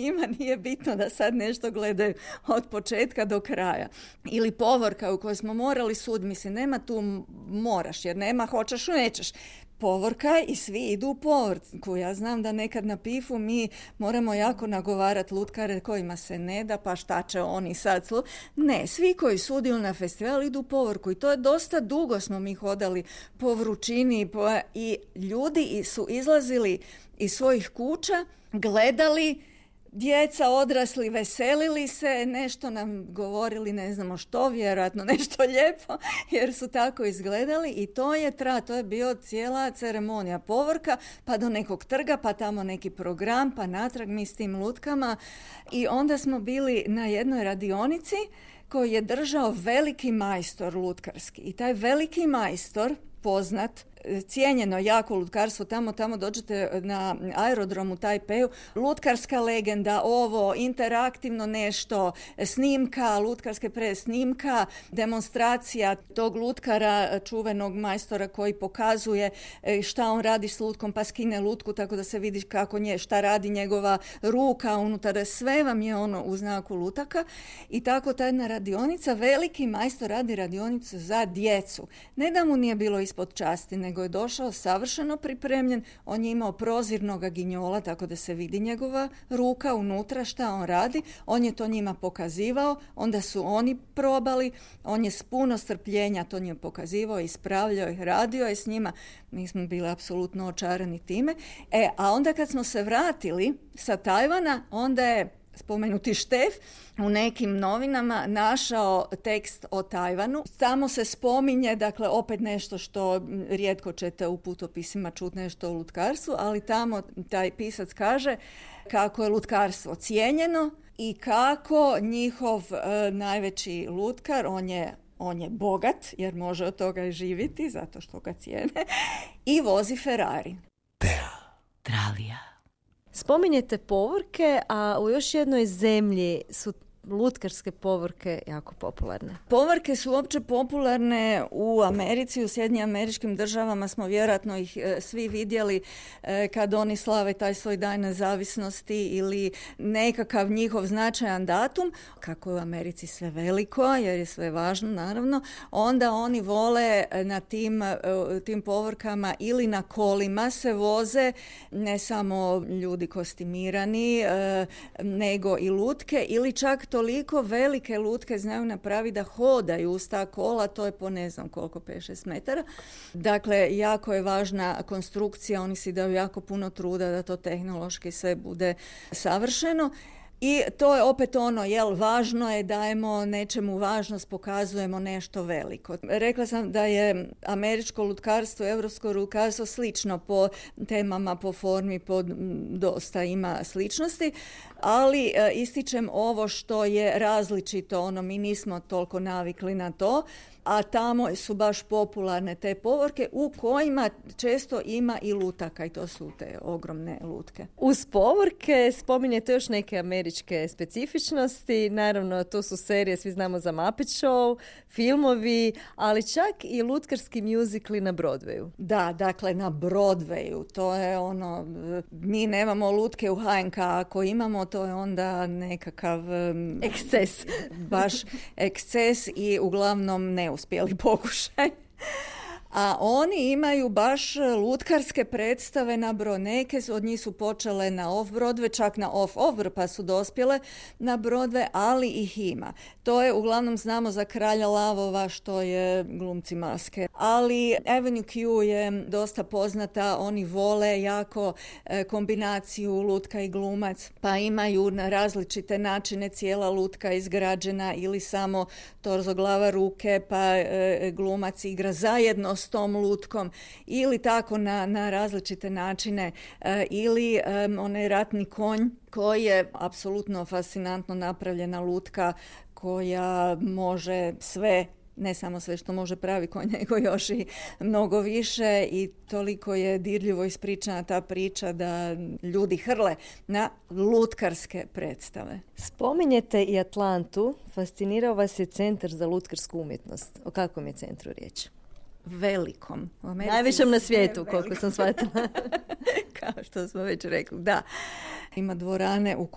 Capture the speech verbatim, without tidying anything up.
njima nije bitno da sad nešto gledaju od početka do kraja. Ili povorka u kojoj smo morali sud, mislim, nema tu moraš, jer nema hoćeš, nećeš. Povorka i svi idu u povorku. Ja znam da nekad na pifu mi moramo jako nagovarati lutkare kojima se ne da, pa šta će oni sad slu... Ne, svi koji sudiju na festival idu u povorku i to je dosta dugo smo mi hodali po vrućini po... i ljudi su izlazili iz svojih kuća, gledali, djeca, odrasli, veselili se, nešto nam govorili, ne znamo što, vjerojatno nešto lijepo, jer su tako izgledali i to je tra, to je bio cijela ceremonija povorka, pa do nekog trga, pa tamo neki program, pa natrag mi s tim lutkama i onda smo bili na jednoj radionici koju je držao veliki majstor lutkarski i taj veliki majstor, poznat, cijenjeno jako lutkarstvo, tamo, tamo dođete na aerodromu u Tajpeju, lutkarska legenda, ovo, interaktivno nešto, snimka, lutkarske presnimka, demonstracija tog lutkara, čuvenog majstora koji pokazuje šta on radi s lutkom, pa skine lutku tako da se vidi kako nje, šta radi njegova ruka unutar, sve vam je ono u znaku lutaka i tako ta jedna radionica, veliki majstor radi radionicu za djecu. Ne da mu nije bilo ispod časti, nego je došao savršeno pripremljen, on je imao prozirnog ginjola tako da se vidi njegova ruka unutra šta on radi, on je to njima pokazivao, onda su oni probali, on je s puno strpljenja to njima pokazivao, ispravljao ih, radio je s njima, mi smo bili apsolutno očarani time. E, a onda kad smo se vratili sa Tajvana, onda je spomenuti Štef u nekim novinama našao tekst o Tajvanu. Tamo se spominje, dakle, opet nešto što rijetko ćete u putopisima čuti nešto o lutkarstvu, ali tamo taj pisac kaže kako je lutkarstvo cijenjeno i kako njihov e, najveći lutkar, on je on je bogat, jer može od toga i živjeti, zato što ga cijene, i vozi Ferrari. Teatralija. Spominjete povorke, a u još jednoj zemlji su lutkarske povorke jako popularne. Povorke su uopće popularne u Americi, u Sjedinjenim Američkim Državama smo vjerojatno ih e, svi vidjeli e, kad oni slave taj svoj dan nezavisnosti ili nekakav njihov značajan datum. Kako je u Americi sve veliko, jer je sve važno naravno, onda oni vole na tim, e, tim povorkama ili na kolima se voze, ne samo ljudi kostimirani, e, nego i lutke ili čak toliko velike lutke znaju napraviti da hodaju uz ta kola, to je po ne znam koliko, pet šest metara. Dakle, jako je važna konstrukcija, oni si daju jako puno truda da to tehnološki sve bude savršeno. I to je opet ono, jel, važno je, dajemo nečemu važnost, pokazujemo nešto veliko. Rekla sam da je američko lutkarstvo, europsko lutkarstvo slično po temama, po formi, po dosta ima sličnosti, ali e, ističem ovo što je različito, ono, mi nismo toliko navikli na to, a tamo su baš popularne te povorke u kojima često ima i lutaka i to su te ogromne lutke. Uz povorke spominjete još neke američke specifičnosti, naravno to su serije, svi znamo za Muppet Show, filmovi, ali čak i lutkarski mjuzikli na Broadwayu. Da, dakle na Broadwayu, to je ono, mi nemamo lutke u H N K, ako imamo to je onda nekakav um, eksces. Baš eksces i uglavnom ne uspjeli pokušaj. A oni imaju baš lutkarske predstave na Broadway. Neke od njih su počele na off-Broadway, čak na off-over pa su dospjele na Broadway, ali ih ima. To je uglavnom znamo za Kralja lavova što je glumci maske. Ali Avenue Q je dosta poznata, oni vole jako e, kombinaciju lutka i glumac, pa imaju na različite načine cijela lutka izgrađena ili samo torzo, glava, ruke, pa e, glumac igra zajedno s tom lutkom ili tako na, na različite načine e, ili um, onaj ratni konj koji je apsolutno fascinantno napravljena lutka koja može sve, ne samo sve što može pravi konj, nego još i mnogo više i toliko je dirljivo ispričana ta priča da ljudi hrle na lutkarske predstave. Spominjete i Atlantu, fascinirao vas je Centar za lutkarsku umjetnost. O kakvom je centru riječ? Velikom. Najvišem na svijetu, koliko sam shvatila. Kao što smo već rekli, da. Ima dvorane u